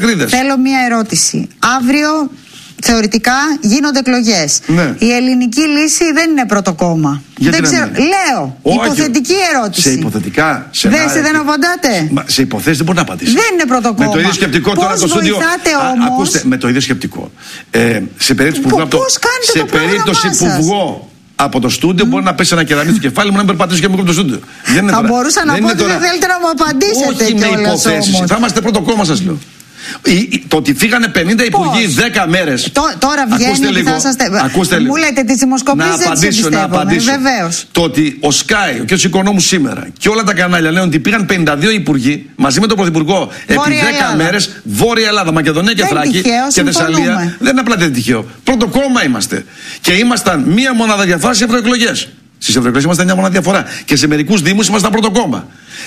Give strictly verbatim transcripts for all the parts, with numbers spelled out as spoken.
Θέλω μία ερώτηση. Αύριο θεωρητικά γίνονται εκλογές. Ναι. Η ελληνική λύση δεν είναι πρώτο κόμμα. Γιατί δεν ξέρω. είναι. Λέω. Όχι. Υποθετική ερώτηση. Σε υποθετικά. Σε δεν, σε, δεν απαντάτε. Μα, σε υποθέσεις δεν μπορεί να απαντήσει. Δεν είναι πρώτο κόμμα. Με το ίδιο σκεπτικό πώς τώρα το στούντιο. βοηθάτε όμως. Ακούστε, με το ίδιο σκεπτικό. Ε, σε περίπτωση που, Πο, βγω, από το, κάνετε σε το περίπτωση που σας. βγω από το στούντιο, mm. μπορεί να πέσει ένα κεραμί στο κεφάλι μου να μην περπατήσω και μου από το στούντιο. Θα μπορούσα να πω ότι δεν θέλετε να μου απαντήσετε. Όχι με υποθέσεις. Θα είμαστε πρώτο κόμμα, σας λέω. Το ότι φύγανε πενήντα υπουργοί δέκα μέρες. Τώρα βγαίνει και θα είσαστε. Μου λέτε τις δημοσκοπήσεις δεν τις εμπιστεύομαι. Βεβαίως. Το ότι ο Sky, ο κ. Οικονόμου σήμερα και όλα τα κανάλια λένε ότι πήγαν πενήντα δύο υπουργοί μαζί με τον Πρωθυπουργό επί δέκα μέρες, Βόρεια Ελλάδα, Μακεδονία και Θράκη και Θεσσαλία. Δεν είναι απλά τυχαίο. Πρώτο κόμμα είμαστε. Και ήμασταν μία μονάδα διαφορά στις ευρωεκλογές. Στις ευρωεκλογές ήμασταν μια μονάδα διαφορά. Και σε μερικούς δήμους ήμασταν πρώτο κόμμα.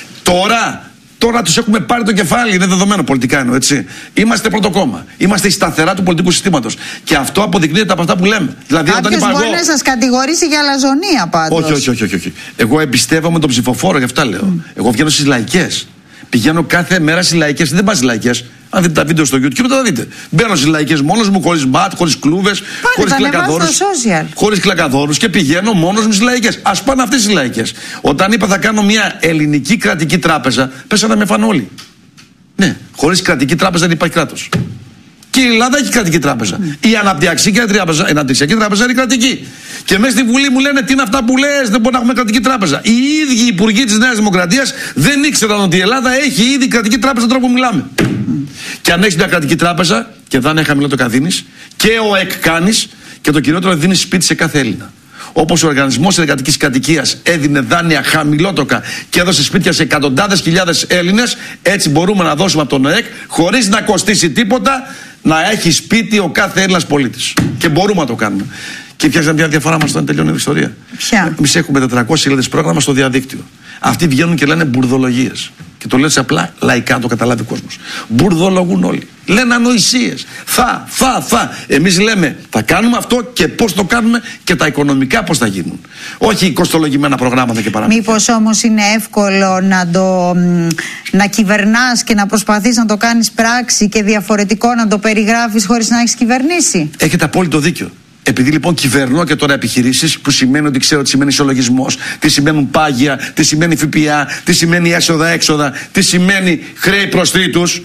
Τώρα. Τώρα τους έχουμε πάρει το κεφάλι, είναι δεδομένο πολιτικά εννοώ, έτσι. Είμαστε πρώτο κόμμα. Είμαστε η σταθερά του πολιτικού συστήματος. Και αυτό αποδεικνύεται από αυτά που λέμε. Δηλαδή, κάποιος όταν είπα μπορεί εγώ... να σας κατηγορήσει για αλαζονία πάντως. Όχι, όχι, όχι, όχι, όχι. Εγώ εμπιστεύομαι τον ψηφοφόρο, γι' αυτά λέω. Mm. Εγώ βγαίνω στις λαϊκές. Πηγαίνω κάθε μέρα στις λαϊκές. Δεν πάω στις λαϊκές. Αν δείτε τα βίντεο στο YouTube, θα τα δείτε. Μπαίνω στις λαϊκές μόνος μου, χωρίς μπατ, χωρίς κλούβες, χωρίς κλακαδόρους. Χωρίς κλακαδόρους και πηγαίνω μόνος μου στις λαϊκές. Ας πάνε αυτές τις λαϊκές. Όταν είπα θα κάνω μια ελληνική κρατική τράπεζα, πέσανε να με φάνε όλοι. Ναι, χωρίς κρατική τράπεζα δεν υπάρχει κράτος. Και η Ελλάδα έχει κρατική τράπεζα. Mm. Η αναπτυξιακή τράπεζα, αναπτυξιακή τράπεζα είναι κρατική. Και μέσα στη Βουλή μου λένε τι είναι αυτά που λες, δεν μπορεί να έχουμε κρατική τράπεζα. Οι ίδιοι οι υπουργοί της Νέας Δημοκρατίας δεν ήξεραν ότι η Ελλάδα έχει ήδη κρατική τράπεζα τώρα που μιλάμε. Mm. Και αν έχεις μια κρατική τράπεζα και δάνεια χαμηλότερα δίνεις και ο ΕΚ κάνεις και το κυριότερο δίνεις σπίτι σε κάθε Έλληνα. Όπως ο Οργανισμός Εργατικής Κατοικίας έδινε δάνεια χαμηλότοκα και έδωσε σπίτια σε εκατοντάδες χιλιάδες Έλληνες, έτσι μπορούμε να δώσουμε από τον ΕΚ χωρίς να κοστίσει τίποτα να έχει σπίτι ο κάθε Έλληνας πολίτης. Και μπορούμε να το κάνουμε. Και ποια μια διαφορά μας όταν τελειώνει η ιστορία. Εμείς έχουμε τετρακόσιες σελίδες πρόγραμμα στο διαδίκτυο. Αυτοί βγαίνουν και λένε μπουρδολογίες. Και το λένε απλά λαϊκά, το καταλάβει ο κόσμος. Μπουρδολογούν όλοι. Λένε ανοησίες. Θα, θα, θα. Εμείς λέμε θα κάνουμε αυτό και πώς το κάνουμε και τα οικονομικά πώς θα γίνουν. Όχι κοστολογημένα προγράμματα και παραμύθια. Μήπως όμως είναι εύκολο να, το, να κυβερνάς και να προσπαθείς να το κάνεις πράξη και διαφορετικό να το περιγράφεις χωρίς να έχεις κυβερνήσει? Έχετε απόλυτο δίκιο. Επειδή λοιπόν κυβερνώ και τώρα επιχειρήσεις, που σημαίνει ότι ξέρω τι σημαίνει ισολογισμός, τι σημαίνουν πάγια, τι σημαίνει ΦΠΑ, τι σημαίνει έσοδα-έξοδα, τι σημαίνει χρέη προς τρίτους,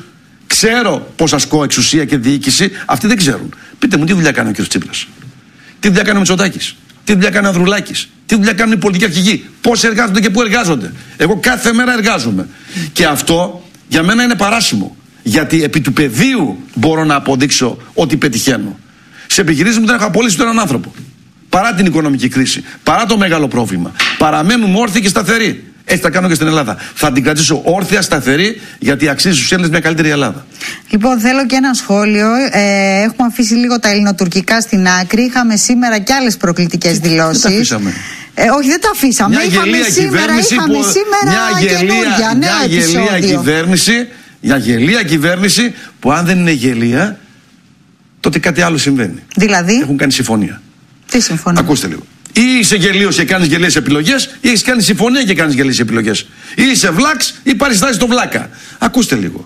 ξέρω πώς ασκώ εξουσία και διοίκηση, αυτοί δεν ξέρουν. Πείτε μου, τι δουλειά κάνει ο κ. Τσίπρας, τι δουλειά κάνει ο Μητσοτάκης, τι δουλειά κάνει ο Ανδρουλάκης, τι δουλειά κάνουν οι πολιτικοί αρχηγοί, πώς εργάζονται και πού εργάζονται. Εγώ κάθε μέρα εργάζομαι. Και αυτό για μένα είναι παράσιμο. Γιατί επί του πεδίου μπορώ να αποδείξω ότι πετυχαίνω. Σε επιχειρήσεις μου δεν έχω απολύσει ούτε έναν άνθρωπο. Παρά την οικονομική κρίση, παρά το μεγάλο πρόβλημα. Παραμένουμε όρθιοι και σταθεροί. Έτσι θα κάνω και στην Ελλάδα. Θα την κρατήσω όρθια, σταθερή, γιατί αξίζει στους Έλληνες μια καλύτερη Ελλάδα. Λοιπόν, θέλω και ένα σχόλιο. Ε, έχουμε αφήσει λίγο τα ελληνοτουρκικά στην άκρη. Είχαμε σήμερα και άλλες προκλητικές δηλώσεις. Δεν τα αφήσαμε. Ε, όχι, δεν τα αφήσαμε. Μια είχαμε σήμερα, είχαμε που, σήμερα μια γελία, μια γελία κυβέρνηση, μια γελία κυβέρνηση που αν δεν είναι γελία, τότε κάτι άλλο συμβαίνει. Δηλαδή. Έχουν κάνει συμφωνία. Τι συμφωνία? Ακούστε λίγο. Ή είσαι γελίος και κάνεις γελίες επιλογές, ή έχεις κάνει συμφωνία και κάνεις γελίες επιλογές. Ή είσαι βλάξ ή παριστάζεις το βλάκα. Ακούστε λίγο.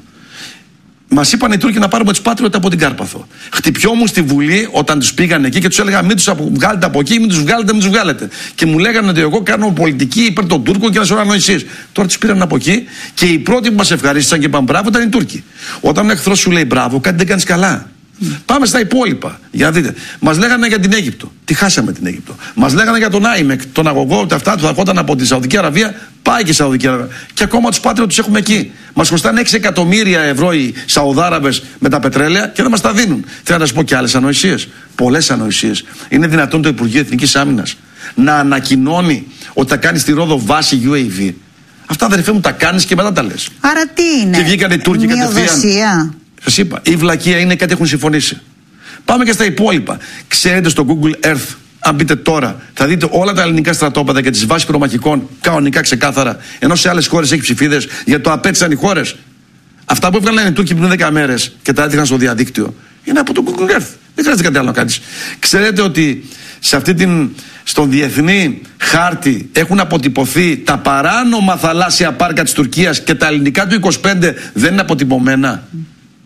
Μας είπαν οι Τούρκοι να πάρουμε τους Patriot από την Κάρπαθο. Χτυπιόμουν στη Βουλή όταν τους πήγαν εκεί και τους έλεγα μην τους βγάλετε από εκεί, μην τους βγάλετε, μην τους βγάλετε. Και μου λέγανε ότι εγώ κάνω πολιτική υπέρ των Τούρκων και ένα σωρό ανοησίες. Τώρα τους πήραν από εκεί και οι πρώτοι που μας ευχαρίστησαν και είπαν μπράβο ήταν οι Τούρκοι. Όταν ο εχθρός σου λέει μπράβο, κάτι δεν κάνεις καλά. Mm. Πάμε στα υπόλοιπα. Για να δείτε. Μας λέγανε για την Αίγυπτο. Τι χάσαμε την Αίγυπτο. Μας λέγανε για τον Άιμεκ, τον αγωγό, ότι αυτά του θα έρχονταν από τη Σαουδική Αραβία. Πάει και η Σαουδική Αραβία. Και ακόμα τους Patriot τους έχουμε εκεί. Μας χρωστάνε έξι εκατομμύρια ευρώ οι Σαουδάραβες με τα πετρέλαια και δεν μας τα δίνουν. Θέλω να σας πω και άλλες ανοησίες. Πολλές ανοησίες. Είναι δυνατόν το Υπουργείο Εθνικής Άμυνας να ανακοινώνει ότι θα κάνει στη Ρόδο βάση γιου έι βι. Αυτά αδερφέ μου τα κάνεις και μετά τα λες. Άρα τι είναι? Και βγήκαν οι Τούρκοι κατευθείαν. Σας είπα, η βλακεία είναι κάτι έχουν συμφωνήσει. Πάμε και στα υπόλοιπα. Ξέρετε στο Google Earth, αν μπείτε τώρα, θα δείτε όλα τα ελληνικά στρατόπεδα και τις βάσεις πυρομαχικών κανονικά ξεκάθαρα. Ενώ σε άλλες χώρες έχει ψηφίδες, γιατί το απέτυσαν οι χώρες. Αυτά που έβγαλαν οι Τούρκοι πριν δέκα μέρες και τα έδειχναν στο διαδίκτυο είναι από το Google Earth. Δεν χρειάζεται κάτι άλλο να κάνεις. Ξέρετε ότι σε αυτή την, στον διεθνή χάρτη έχουν αποτυπωθεί τα παράνομα θαλάσσια πάρκα της Τουρκίας και τα ελληνικά του είκοσι πέντε δεν είναι αποτυπωμένα.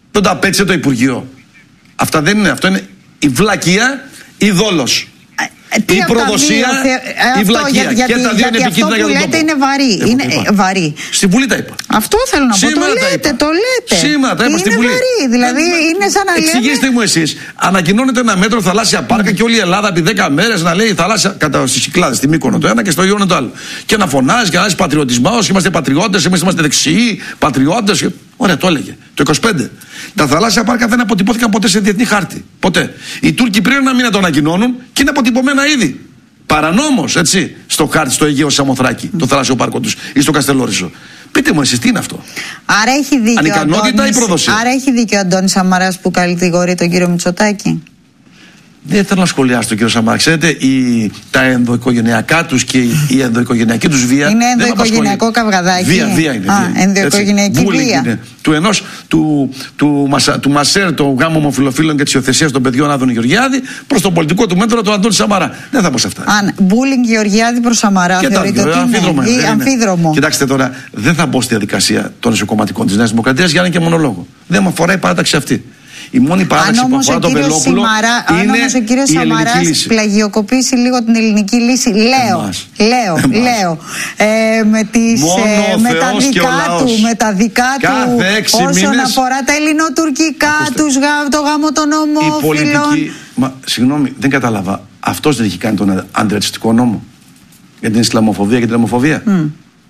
Δεν τα απέτυχε το Υπουργείο. Αυτά δεν είναι. Αυτό είναι η βλακεία ή δόλος. Τι η προδοσία, η βλακεία. Για, γιατί, και τα δύο είναι επικίνδυνα για τον τόπο. Αυτό που λέτε είναι βαρύ. Εγώ είναι είπα. βαρύ. Στη Βουλή τα είπα. Αυτό θέλω να Σήμερα πω. Το τα λέτε, είπα. το λέτε. Σήμερα τα είπα είναι στη Βουλή. Βαρύ. Δηλαδή ε, είναι σαν να λέμε. Εξηγήστε μου εσείς. Ανακοινώνεται ένα μέτρο θαλάσσια πάρκα mm. και όλη η Ελλάδα επί δέκα μέρες να λέει θαλάσσια κατά στις Κυκλάδες, στη Μύκονο το ένα και στο Ιόνιο το άλλο. Και να φωνάζει και να λέει πατριωτισμός, είμαστε πατριώτες, εμείς είμαστε δεξιοί, πατριώτες. Ωραία, το έλεγε. Το είκοσι πέντε. Τα θαλάσσια πάρκα δεν αποτυπώθηκαν ποτέ σε διεθνή χάρτη. Ποτέ. Οι Τούρκοι πριν ένα μήνα το ανακοινώνουν και είναι αποτυπωμένα ήδη. Παρανόμως, έτσι, στο χάρτη, στο Αιγαίο Σαμοθράκη, mm. το θαλάσσιο πάρκο τους ή στο Καστελόριζο. Πείτε μου εσείς τι είναι αυτό. Άρα έχει δίκιο. Ανικανότητα ή προδοσία. Άρα έχει δίκιο ο Αντώνης Σαμαράς που κατηγορεί τον κύριο Μητσοτάκη. Δεν θέλω να σχολιάσω τον κύριο Σαμαρά. Ξέρετε, η, τα ενδοοικογενειακά τους και η, η ενδοοικογενειακή τους βία. Είναι ενδοοικογενειακό καυγαδάκι. Βία, βία είναι. Α, ενδοοικογενειακή βία. Είναι. Του ενός, του, του, του, του Μασέρ, το γάμο ομοφυλοφίλων και της υιοθεσίας των παιδιών Άδων Γεωργιάδη, προς το πολιτικό του μέτρο του Αντώνη Σαμαρά. Δεν θα πω σε αυτά. Αν μπούλινγκ Γεωργιάδη προς Σαμαρά, θεωρείτε ότι αμφίδρομο, είναι. Ή αμφίδρομο. Κοιτάξτε τώρα, δεν θα μπω στη διαδικασία των ισοκομματικών της Νέας Δημοκρατίας για ένα και μόνο λόγο. Δεν με αφορά η παράταξη αυτή. Η μόνη παράταξη που αφορά τον Βελόπουλο είναι αν όμως ο κύριος Σαμαράς πλαγιοκοπήσει λίγο την ελληνική λύση, λέω, Εμάς. λέω, Εμάς. λέω, ε, με, τις, ε, με τα δικά του, με τα δικά του, όσον μήνες... αφορά τα ελληνοτουρκικά, τους, το γάμο των ομόφυλων. Μα, συγγνώμη, δεν κατάλαβα. Αυτός δεν έχει κάνει τον αντιρατσιστικό νόμο για την Ισλαμοφοβία και την Ομοφοβία. Mm.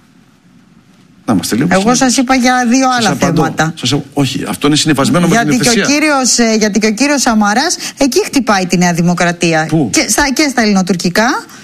Εγώ σας είπα για δύο σας άλλα απαντώ. θέματα. Σας, όχι, αυτό είναι συνυφασμένο με την υιοθεσία. Γιατί και ο κύριος Σαμαράς εκεί χτυπάει τη Νέα Δημοκρατία. Πού? Και στα, και στα ελληνοτουρκικά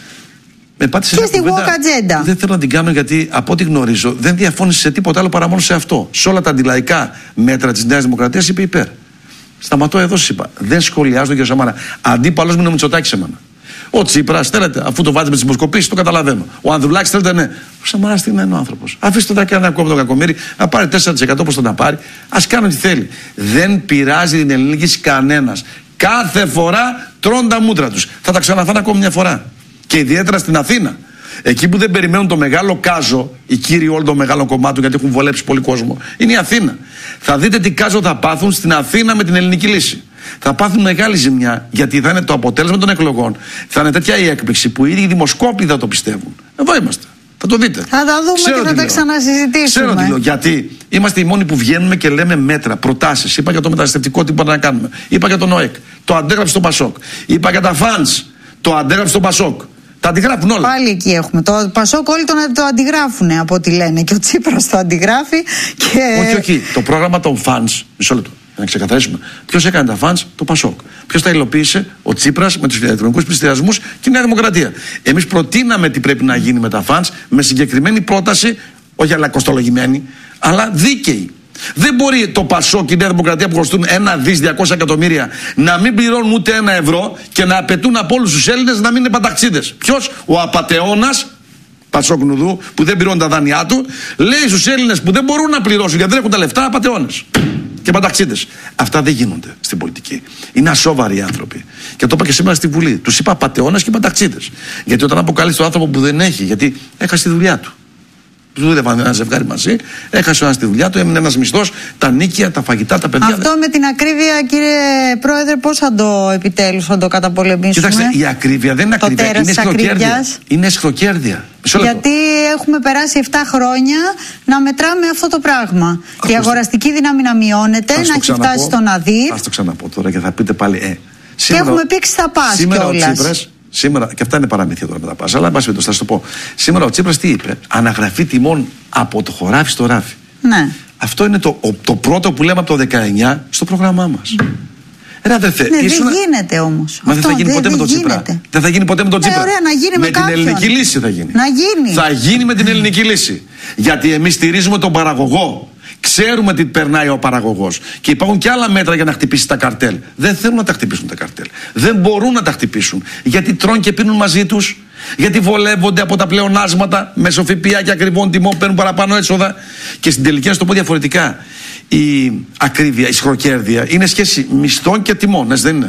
με και στη woke agenda. Δεν θέλω να την κάνω γιατί από ό,τι γνωρίζω δεν διαφώνησε σε τίποτα άλλο παρά μόνο σε αυτό. Σε όλα τα αντιλαϊκά μέτρα της Νέας Δημοκρατίας είπε υπέρ. Σταματώ εδώ, σας είπα. Δεν σχολιάζω τον κύριο Σαμαρά. Αντίπαλος μου είναι ο Μητσοτάκης σε μένα. Ο Τσίπρας, θέλετε, αφού το βάζετε με τις δημοσκοπήσεις, το καταλαβαίνω. Ο Ανδρουλάκης, θέλετε, ναι. Ο Σαμαράς τι είναι ο άνθρωπος. Αφήστε τον να ακόμα τον Κακομοίρη, να πάρει τέσσερα τοις εκατό όπως τον να πάρει. Ας κάνει ό,τι θέλει. Δεν πειράζει την ελληνική κανένας. Κάθε φορά τρώνε τα μούτρα τους. Θα τα ξαναφάνε ακόμη μια φορά. Και ιδιαίτερα στην Αθήνα. Εκεί που δεν περιμένουν το μεγάλο κάζο, οι κύριοι όλων των μεγάλων κομμάτων, γιατί έχουν βολέψει πολύ κόσμο, είναι η Αθήνα. Θα δείτε τι κάζο θα πάθουν στην Αθήνα με την ελληνική λύση. Θα πάθουν μεγάλη ζημιά, γιατί θα είναι το αποτέλεσμα των εκλογών. Θα είναι τέτοια η έκπληξη που οι ίδιοι οι δημοσκόποι θα το πιστεύουν. Εδώ είμαστε. Θα το δείτε. Θα τα δούμε. Ξέρω και θα τα ξανασυζητήσουμε. Ξέρω τι λέω. Γιατί είμαστε οι μόνοι που βγαίνουμε και λέμε μέτρα, προτάσεις. Είπα για το μεταναστευτικό τι μπορούμε να κάνουμε. Είπα για τον ΟΕΚ. Το αντέγραψε στον Πασόκ. Είπα για τα φαντς. Το αντέγραψε στον Πασόκ. Τα αντιγράφουν όλα. Πάλι εκεί έχουμε. Το Πασόκ όλοι τον, το αντιγράφουν από ό,τι λένε. Και ο Τσίπρας το αντιγράφει. Και... Όχι, όχι. Το πρόγραμμα των φαντς. Μισό λεπτό. Να ξεκαθαρίσουμε. Ποιος έκανε τα φαντς? Το Πασόκ. Ποιος τα υλοποίησε? Ο Τσίπρας με τους ηλεκτρονικούς πληστηριασμούς και η Νέα Δημοκρατία. Εμείς προτείναμε τι πρέπει να γίνει με τα φαντς με συγκεκριμένη πρόταση, όχι αλλά κοστολογημένη, αλλά δίκαιη. Δεν μπορεί το Πασόκ και η Νέα Δημοκρατία που χρωστούν ένα δις διακόσια εκατομμύρια να μην πληρώνουν ούτε ένα ευρώ και να απαιτούν από όλους τους Έλληνες να μην είναι παταξίδες. Ποιος? Ο απατεώνας Πασόκ Νουδού που δεν πληρώνει τα δάνειά του, λέει στους Έλληνες που δεν μπορούν να πληρώσουν γιατί δεν έχουν τα λεφτά, απατεώνες και παταξίδες. Αυτά δεν γίνονται στην πολιτική. Είναι ασόβαροι οι άνθρωποι. Και το είπα και σήμερα στη Βουλή. Τους είπα πατεώνες και παταξίδες. Γιατί όταν αποκαλείς τον άνθρωπο που δεν έχει, γιατί έχασε τη δουλειά του. Του δούλευαν ένα ζευγάρι μαζί, έχασε ο ένας τη δουλειά του, έμεινε ένας μισθός, τα νίκια, τα φαγητά, τα παιδιά. Αυτό με την ακρίβεια, κύριε Πρόεδρε, πώς θα το επιτέλους θα το καταπολεμήσουμε? Κοιτάξτε, η ακρίβεια δεν είναι το ακρίβεια, είναι αισχροκέρδεια. Είναι αισχροκέρδεια. Γιατί έχουμε περάσει επτά χρόνια να μετράμε αυτό το πράγμα. Και η αγοραστική δύναμη να μειώνεται, να έχει φτάσει στον ΑΔΙΡ. Ας το ξαναπώ τώρα και θα πείτε πάλι, ε. Και έχουμε πήξει στα πας κιόλας. Σήμερα, και αυτά είναι παραμύθια τώρα με τα πάσα, αλλά πάση θα σα το πω. Σήμερα ο Τσίπρας τι είπε? Αναγραφή τιμών από το χωράφι στο ράφι. Ναι. Αυτό είναι το, το πρώτο που λέμε από το δεκαεννιά στο πρόγραμμά μας. Mm. Ρε αδερφέ, ναι, ήσουν... δεν γίνεται όμως. Μα αυτό δεν θα γίνει ποτέ με τον Τσίπρα. Δεν θα γίνει ποτέ με τον Τσίπρα. Ε, ωραία, να γίνει με, με την ελληνική λύση θα γίνει. Να γίνει. Θα γίνει με την ελληνική λύση. Γιατί εμείς στηρίζουμε τον παραγωγό. Ξέρουμε τι περνάει ο παραγωγός. Και υπάρχουν και άλλα μέτρα για να χτυπήσει τα καρτέλ. Δεν θέλουν να τα χτυπήσουν τα καρτέλ. Δεν μπορούν να τα χτυπήσουν. Γιατί τρώνε και πίνουν μαζί τους. Γιατί βολεύονται από τα πλεονάσματα μέσω ΦΠΑ και ακριβών τιμών, παίρνουν παραπάνω έσοδα. Και στην τελική, να το πω διαφορετικά, η ακρίβεια, η σχροκέρδεια είναι σχέση μισθών και τιμών. Ναι, δεν είναι.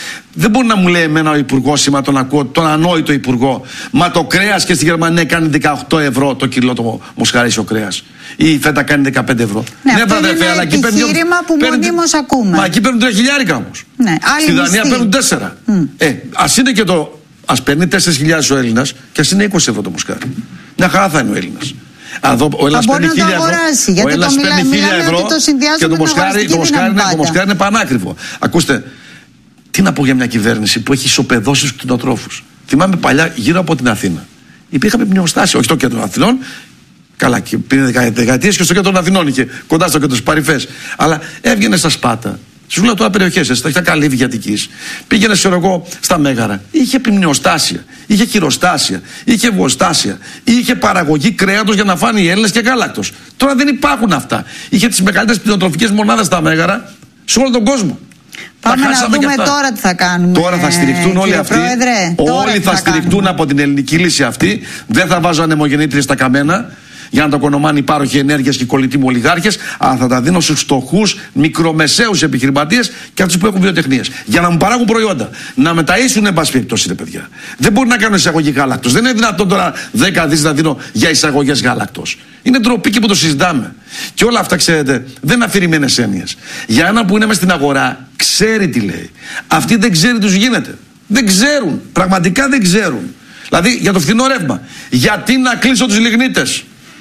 Δεν μπορεί να μου λέει εμένα ο υπουργός, μα τον ακούω, τον ανόητο υπουργό, μα το κρέας και στη Γερμανία κάνει δεκαοκτώ ευρώ το κιλό το μοσχαρίσιο κρέας. Ή η φέτα κάνει δεκαπέντε ευρώ. Ναι, ναι, αυτό είναι ένα επιχείρημα που μονίμως ακούμε. Μα εκεί παίρνουν τρία χιλιάρικα όμως. Ναι, στη Δανία παίρνουν τέσσερα. Mm. Ε, ας είναι και το. Ας παίρνει τέσσερις χιλιάδες ο Έλληνας και ας είναι είκοσι ευρώ το μοσχάρι. Μια χαρά θα είναι ο Έλληνας. Εδώ, ο Έλληνας παίρνει χίλια ευρώ. Ο Έλληνας παίρνει χίλια ευρώ και το μοσχάρι, το μοσχάρι, είναι, το μοσχάρι είναι πανάκριβο. Ακούστε, τι να πω για μια κυβέρνηση που έχει ισοπεδώσει τους κτηνοτρόφους. Θυμάμαι παλιά γύρω από την Αθήνα. Υπήρχαμε πνευστάσιο, όχι στο κέντρο των Αθηνών. Καλά, και πριν δεκαετίες και στο κέντρο των Αθηνών είχε, κοντά στο κέντρο της Παρυφές. Αλλά έβγαινε στα Σπάτα. Σου λέω τώρα περιοχές, στα καλύβη Αττικής. Πήγαινε, ξέρω εγώ, στα Μέγαρα. Είχε ποιμνιοστάσια, είχε χειροστάσια, είχε βοστάσια, είχε παραγωγή κρέατος για να φάνε οι Έλληνες και γάλακτος. Τώρα δεν υπάρχουν αυτά. Είχε τις μεγαλύτερες κτηνοτροφικές μονάδες στα Μέγαρα σε όλο τον κόσμο. Πάμε να δούμε τώρα τι θα κάνουμε. Τώρα θα στηριχτούν όλοι αυτοί. Πρόεδρε, όλοι θα, θα στηριχτούν από την ελληνική λύση αυτή. Δεν θα βάζω ανεμογεννήτριες στα καμένα για να το κονομάνε οι πάροχοι ενέργειας και οι κολλητοί μου ολιγάρχες, αλλά θα τα δίνω στους φτωχούς, μικρομεσαίους επιχειρηματίες και αυτούς που έχουν βιοτεχνίες. Για να μου παράγουν προϊόντα. Να με ταΐσουν, εν πάση περιπτώσει, παιδιά. Δεν μπορεί να κάνω εισαγωγή γάλακτος. Δεν είναι δυνατόν τώρα δέκα δις να δίνω για εισαγωγές γάλακτος. Είναι ντροπή και που το συζητάμε. Και όλα αυτά, ξέρετε, δεν είναι αφηρημένες έννοιες. Για ένα που είναι μες στην αγορά, ξέρει τι λέει. Αυτοί δεν ξέρει τι τους γίνεται. Δεν ξέρουν. Πραγματικά δεν ξέρουν. Δηλαδή για το φθηνό ρεύμα. Γιατί να κλείσω τους λιγνίτες?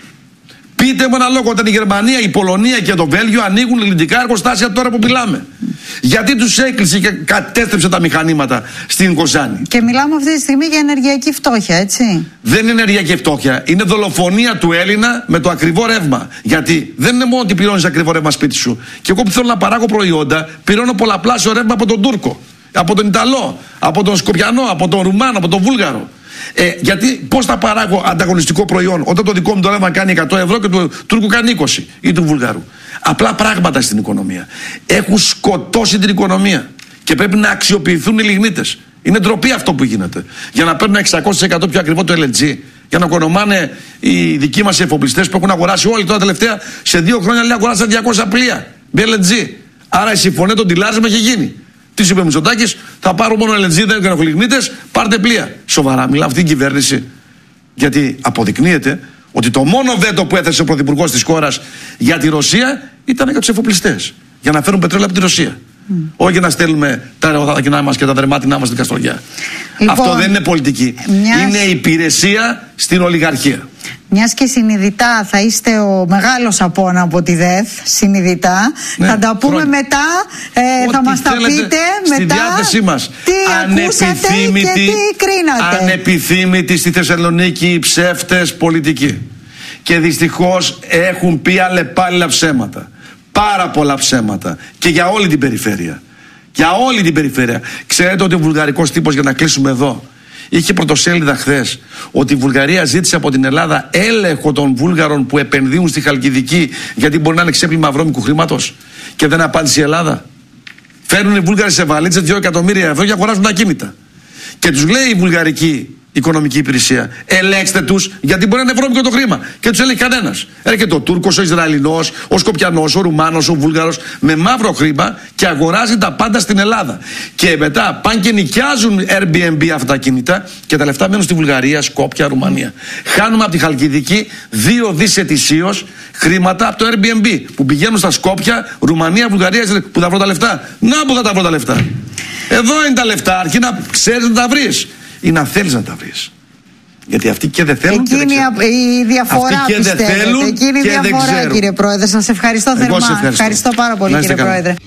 Πείτε μου ένα λόγο, όταν η Γερμανία, η Πολωνία και το Βέλγιο ανοίγουν ελληνικά εργοστάσια τώρα που μιλάμε. Γιατί τους έκλεισε και κατέστρεψε τα μηχανήματα στην Κοζάνη? Και μιλάμε αυτή τη στιγμή για ενεργειακή φτώχεια, έτσι. Δεν είναι ενεργειακή φτώχεια. Είναι δολοφονία του Έλληνα με το ακριβό ρεύμα. Γιατί δεν είναι μόνο ότι πληρώνεις ακριβό ρεύμα σπίτι σου. Και εγώ που θέλω να παράγω προϊόντα, πληρώνω πολλαπλάσιο ρεύμα από τον Τούρκο, από τον Ιταλό, από τον Σκοπιανό, από τον Ρουμάνο, από τον Βούλγαρο. Ε, γιατί πώς θα παράγω ανταγωνιστικό προϊόν όταν το δικό μου το ρεύμα κάνει εκατό ευρώ και του Τούρκου κάνει είκοσι ή του Βουλγαρού? Απλά πράγματα στην οικονομία. Έχουν σκοτώσει την οικονομία και πρέπει να αξιοποιηθούν οι λιγνίτες. Είναι ντροπή αυτό που γίνεται. Για να παίρνουν εξακόσια τοις εκατό πιο ακριβό το ελ εν τζι, για να κονομάνε οι δικοί μας εφοπλιστές που έχουν αγοράσει όλοι τώρα τελευταία σε δύο χρόνια, λέει, αγοράσαν διακόσια πλοία με ελ εν τζι. Άρα η συμφωνία των τυλάρισμα έχει γίνει. Τι σου είπε ο Μητσοτάκης? Θα πάρω μόνο ελ εν τζι, δεν έχω λιγνίτες, πάρτε πλοία. Σοβαρά μιλά αυτή η κυβέρνηση? Γιατί αποδεικνύεται ότι το μόνο βέτο που έθεσε ο πρωθυπουργός της χώρας για τη Ρωσία ήταν για τους εφοπλιστές. Για να φέρουν πετρέλαιο από τη Ρωσία. Mm. Όχι για να στέλνουμε τα αεροδάκινά μας και τα δερμάτινά μας στην Καστοριά. Λοιπόν, αυτό δεν είναι πολιτική. Μιας... Είναι υπηρεσία στην ολιγαρχία. Μιας και συνειδητά θα είστε ο μεγάλος απόνα από τη ΔΕΘ, συνειδητά, ναι, θα τα πούμε χρόνια. μετά, ε, θα μας τα πείτε στη μετά διάθεσή μας. Τι ακούσατε και τι κρίνατε. Ανεπιθύμητοι στη Θεσσαλονίκη οι ψεύτες πολιτικοί. Και δυστυχώς έχουν πει αλλεπάλληλα ψέματα. Πάρα πολλά ψέματα. Και για όλη την περιφέρεια. Για όλη την περιφέρεια. Ξέρετε ότι ο βουλγαρικός τύπος, για να κλείσουμε εδώ, είχε πρωτοσέλιδα χθες ότι η Βουλγαρία ζήτησε από την Ελλάδα έλεγχο των Βούλγαρων που επενδύουν στη Χαλκιδική, γιατί μπορεί να είναι ξέπλυμα βρώμικου χρήματος. Και δεν απάντησε η Ελλάδα. Φέρνουν οι Βούλγαροι σε βαλίτσες δύο εκατομμύρια ευρώ και αγοράζουν ακίνητα. Και τους λέει η βουλγαρική οικονομική υπηρεσία, ελέγξτε τους, γιατί μπορεί να είναι βρώμικο το χρήμα. Και τους έλεγε κανένας. Έρχεται ο Τούρκος, ο Ισραηλινός, ο Σκοπιανός, ο Ρουμάνος, ο Βούλγαρος με μαύρο χρήμα και αγοράζει τα πάντα στην Ελλάδα. Και μετά πάνε και νοικιάζουν Airbnb αυτά τα κινητά και τα λεφτά μένουν στη Βουλγαρία, Σκόπια, Ρουμανία. Χάνουμε από τη Χαλκιδική δύο δις ετησίως χρήματα από το Airbnb που πηγαίνουν στα Σκόπια, Ρουμανία, Βουλγαρία. Που θα βρω τα λεφτά? Να που θα τα βρω τα λεφτά. Εδώ είναι τα λεφτά, αρκεί να ξέρεις να τα βρεις. Ή να θέλεις να τα βρεις. Γιατί αυτοί και δεν θέλουν. Εκείνη και δεν η διαφορά, αυτοί και πιστεύετε. δεν θέλουν. Εκείνη η και διαφορά, δεν κύριε Πρόεδρε. Σας ευχαριστώ Εγώ θερμά. σε ευχαριστώ. Ευχαριστώ πάρα πολύ, κύριε καλά. Πρόεδρε.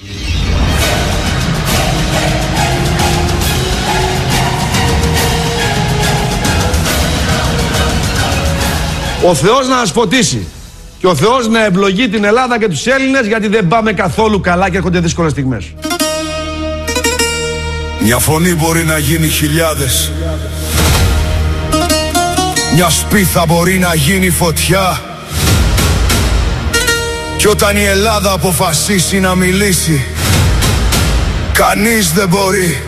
Ο Θεός να μας φωτίσει. Και ο Θεός να ευλογεί την Ελλάδα και τους Έλληνες, γιατί δεν πάμε καθόλου καλά και έρχονται δύσκολες στιγμές. Μια φωνή μπορεί να γίνει χιλιάδες. Μια σπίθα μπορεί να γίνει φωτιά. Κι όταν η Ελλάδα αποφασίσει να μιλήσει, κανείς δεν μπορεί